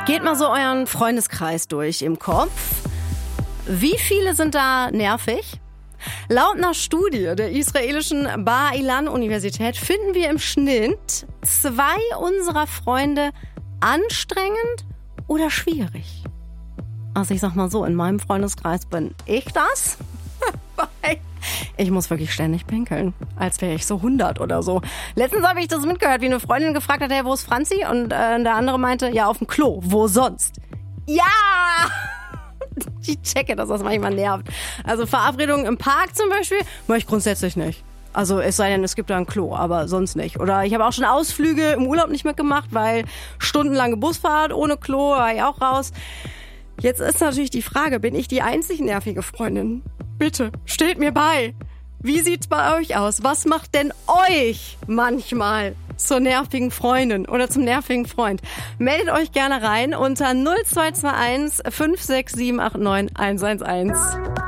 Geht mal so euren Freundeskreis durch im Kopf. Wie viele sind da nervig? Laut einer Studie der israelischen Bar-Ilan-Universität finden wir im Schnitt 2 unserer Freunde anstrengend oder schwierig. Also ich sag mal so, in meinem Freundeskreis bin ich das. Ich muss wirklich ständig pinkeln, als wäre ich so 100 oder so. Letztens habe ich das mitgehört, wie eine Freundin gefragt hat, hey, wo ist Franzi? Und der andere meinte, ja, auf dem Klo, wo sonst? Ja! Ich checke, dass das manchmal nervt. Also Verabredungen im Park zum Beispiel, mache ich grundsätzlich nicht. Also es sei denn, es gibt da ein Klo, aber sonst nicht. Oder ich habe auch schon Ausflüge im Urlaub nicht mitgemacht, weil stundenlange Busfahrt ohne Klo, war ich auch raus. Jetzt ist natürlich die Frage, bin ich die einzig nervige Freundin? Bitte, steht mir bei. Wie sieht's bei euch aus? Was macht denn euch manchmal zur nervigen Freundin oder zum nervigen Freund? Meldet euch gerne rein unter 0221 56789 111.